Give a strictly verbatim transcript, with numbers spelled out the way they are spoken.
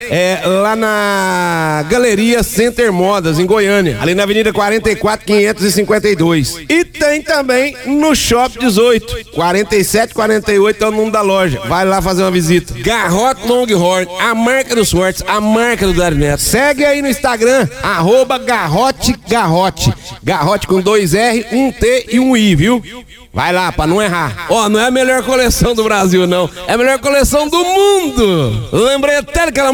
É lá na Galeria Center Modas, em Goiânia, ali na Avenida quarenta e quatro, quinhentos e cinquenta e dois. E tem também no Shop dezoito, quarenta e sete, quarenta e oito é o número da loja. Vai lá fazer uma visita. Garrote Longhorn, a marca dos fortes, a marca do Dari Neto. Segue aí no Instagram, arroba Garrote Garrote. Garrote com dois R, um T e um I, viu? Vai lá, pra não errar. Ó, oh, não é a melhor coleção do Brasil, não. É a melhor coleção do mundo. Lembrei até daquela